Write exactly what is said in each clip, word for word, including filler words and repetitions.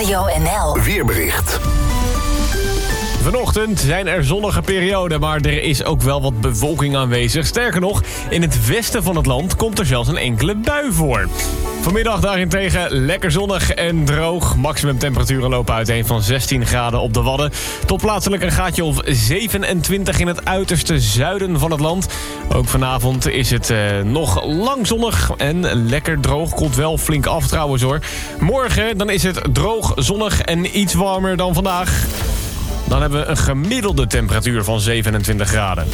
Radio N L Weerbericht. Vanochtend zijn er zonnige perioden, maar er is ook wel wat bewolking aanwezig. Sterker nog, in het westen van het land komt er zelfs een enkele bui voor. Vanmiddag daarentegen lekker zonnig en droog. Maximumtemperaturen lopen uiteen van zestien graden op de Wadden tot plaatselijk een gaatje of zevenentwintig in het uiterste zuiden van het land. Ook vanavond is het uh, nog lang zonnig en lekker droog. Komt wel flink af trouwens hoor. Morgen dan is het droog, zonnig en iets warmer dan vandaag. Dan hebben we een gemiddelde temperatuur van zevenentwintig graden.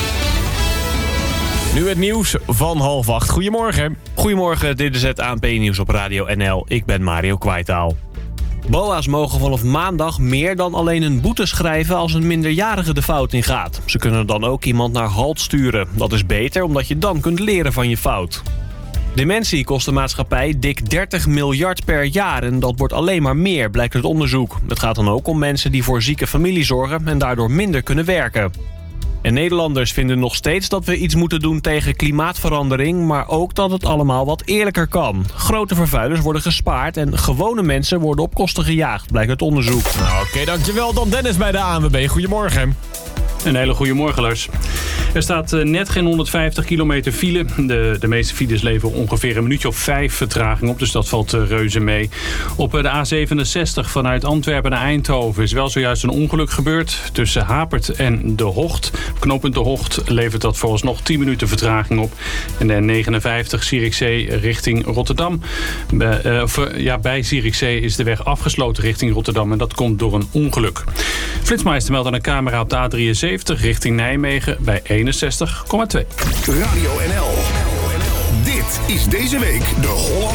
Nu het nieuws van half acht. Goedemorgen. Goedemorgen, dit is het A N P-nieuws op Radio N L. Ik ben Mario Kwaitaal. B O A's mogen vanaf maandag meer dan alleen een boete schrijven als een minderjarige de fout ingaat. Ze kunnen dan ook iemand naar halt sturen. Dat is beter omdat je dan kunt leren van je fout. Dementie kost de maatschappij dik dertig miljard per jaar en dat wordt alleen maar meer, blijkt uit onderzoek. Het gaat dan ook om mensen die voor zieke familie zorgen en daardoor minder kunnen werken. En Nederlanders vinden nog steeds dat we iets moeten doen tegen klimaatverandering, maar ook dat het allemaal wat eerlijker kan. Grote vervuilers worden gespaard en gewone mensen worden op kosten gejaagd, blijkt uit onderzoek. Nou, Oké, okay, dankjewel. Dan Dennis bij de A N W B. Goedemorgen. Een hele goede morgen, Lars. Er staat net geen honderdvijftig kilometer file. De, de meeste files leveren ongeveer een minuutje of vijf vertraging op. Dus dat valt reuze mee. Op de A zevenenzestig vanuit Antwerpen naar Eindhoven is wel zojuist een ongeluk gebeurd. Tussen Hapert en De Hocht. Knooppunt De Hocht levert dat vooralsnog tien minuten vertraging op. En de N negenenvijftig Zierikzee richting Rotterdam. Bij, uh, of, ja, bij Zierikzee is de weg afgesloten richting Rotterdam. En dat komt door een ongeluk. Flitsmeister meldt aan een camera op de A drieënzeventig richting Nijmegen bij eenenzestig komma twee. Radio N L. Dit is deze week de Holland.